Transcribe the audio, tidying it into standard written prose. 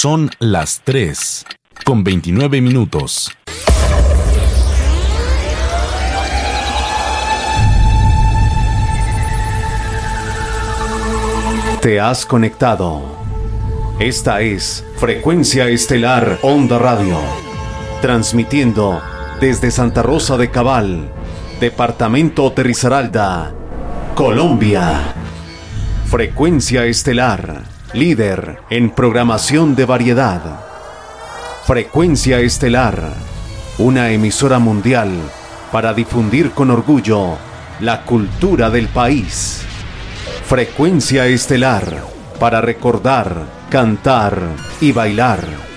Son las 3:29. Te has conectado. Esta es Frecuencia Estelar Onda Radio, transmitiendo desde Santa Rosa de Cabal, Departamento de Risaralda, Colombia. Frecuencia Estelar, líder en programación de variedad. Frecuencia Estelar, una emisora mundial para difundir con orgullo la cultura del país. Frecuencia Estelar, para recordar, cantar y bailar.